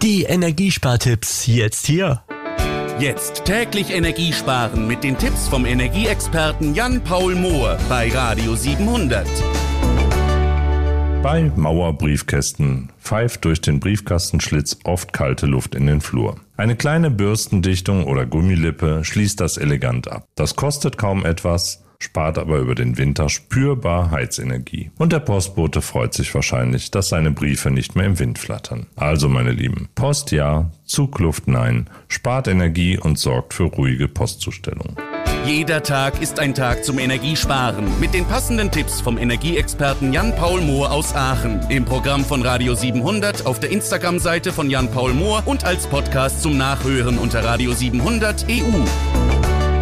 Die Energiespartipps jetzt hier. Jetzt täglich Energie sparen mit den Tipps vom Energieexperten Jan-Paul Mohr bei Radio 700. Bei Mauerbriefkästen pfeift durch den Briefkastenschlitz oft kalte Luft in den Flur. Eine kleine Bürstendichtung oder Gummilippe schließt das elegant ab. Das kostet kaum etwas, spart aber über den Winter spürbar Heizenergie. Und der Postbote freut sich wahrscheinlich, dass seine Briefe nicht mehr im Wind flattern. Also meine Lieben, Post ja, Zugluft nein, spart Energie und sorgt für ruhige Postzustellung. Jeder Tag ist ein Tag zum Energiesparen mit den passenden Tipps vom Energieexperten Jan-Paul Mohr aus Aachen. Im Programm von Radio 700, auf der Instagram-Seite von Jan-Paul Mohr und als Podcast zum Nachhören unter Radio 700 EU.